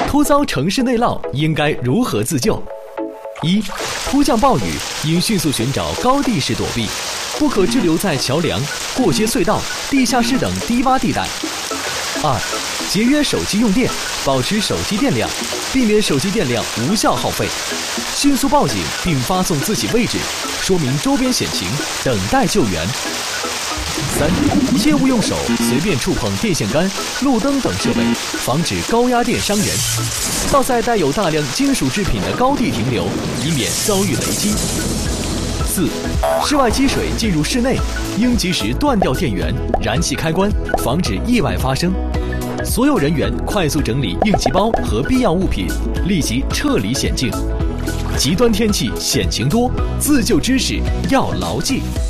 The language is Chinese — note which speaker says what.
Speaker 1: 突遭城市内涝应该如何自救？一、突降暴雨应迅速寻找高地势躲避，不可滞留在桥梁、过街隧道、地下室等低洼地带。二、节约手机用电，保持手机电量，避免手机电量无效耗费。迅速报警并发送自己位置，说明周边险情，等待救援。三、切勿用手随便触碰电线杆、路灯等设备，防止高压电伤人。要在带有大量金属制品的高地停留，以免遭遇雷击。四、室外积水进入室内，应及时断掉电源、燃气开关，防止意外发生。所有人员快速整理应急包和必要物品，立即撤离险境。极端天气险情多，自救知识要牢记。